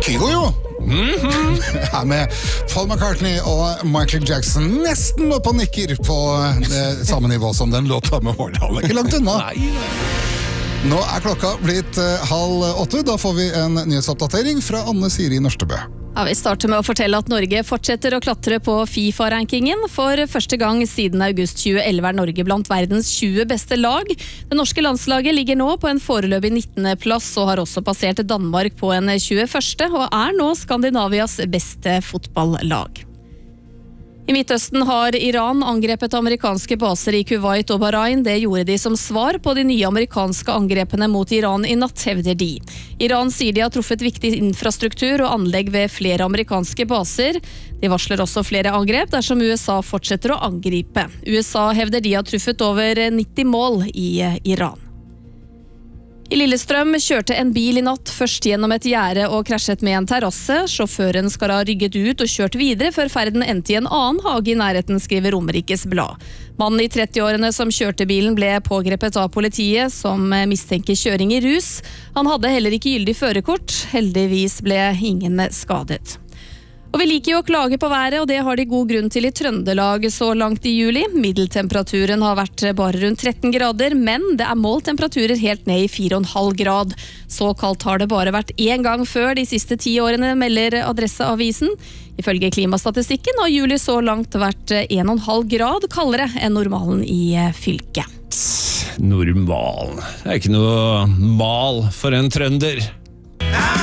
Kygo jo. Her med Paul McCartney og Michael Jackson nesten oppe og nikker på det samme nivå som den låta med Hårdal. Ikke langt unna. Nå klokka blitt 7:30. Da får vi en nyhetsoppdatering fra Anne Siri Nørstebø. Ja, vi starter med å fortelle at Norge fortsetter å klatre på FIFA-rankingen. For første gang siden august 2011 Norge blant verdens 20 beste lag. Det norske landslaget ligger nå på en foreløpig 19. plass og har også passert Danmark på en 21. og nå Skandinavias beste fotballag. I Midtøsten har Iran angrepet amerikanske baser i Kuwait og Bahrain. Det gjorde de som svar på de nye amerikanske angrepene mot Iran i natt, hevder de. Iran sier de har truffet viktig infrastruktur og anlegg ved flere amerikanske baser. De varsler også flere angrep dersom USA fortsetter å angripe. USA hevder de har truffet over 90 mål i Iran. I Lillestrøm kjørte en bil i natt først gjennom et gjerde og krasjet med en terrasse. Sjåføren skal ha rygget ut og kjørt videre før ferden endte i en annen hage i nærheten, skriver Romerikes Blad. Mannen i 30-årene som kjørte bilen ble pågrepet av politiet som mistenker kjøring i rus. Han hadde heller ikke gyldig førerkort. Heldigvis ble ingen skadet. Og vi liker jo å klage på været, og det har de god grunn til i Trøndelag så langt i juli. Middeltemperaturen har vært bare rundt 13 grader, men det målt temperaturer helt ned i 4,5 grad. Så kaldt har det bare vært én gang før de siste 10 årene, melder Adresseavisen. Ifølge klimastatistikken har juli så langt vært 1,5 grad kaldere enn normalen i fylket. Normalen. Det ikke noe mal for en trønder.